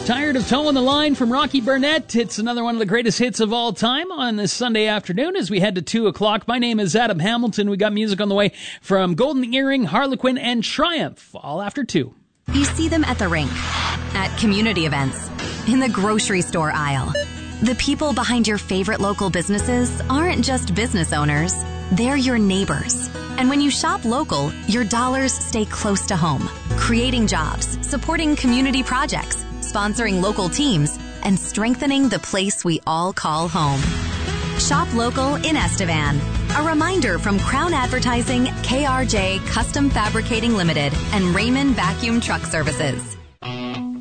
Tired of towing the line from Rocky Burnett? It's another one of the greatest hits of all time on this Sunday afternoon as we head to 2 o'clock. My name is Adam Hamilton. We got music on the way from Golden Earring, Harlequin, and Triumph, all after 2. You see them at the rink, at community events, in the grocery store aisle. The people behind your favorite local businesses aren't just business owners. They're your neighbors. And when you shop local, your dollars stay close to home, creating jobs, supporting community projects, sponsoring local teams, and strengthening the place we all call home. Shop local in Estevan. A reminder from Crown Advertising, KRJ Custom Fabricating Limited, and Raymond Vacuum Truck Services.